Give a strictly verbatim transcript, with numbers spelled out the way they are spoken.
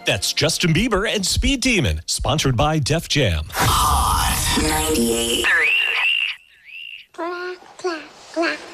That's Justin Bieber and Speed Demon, sponsored by Def Jam. Hot ninety-eight point three. Clap, clap, clap.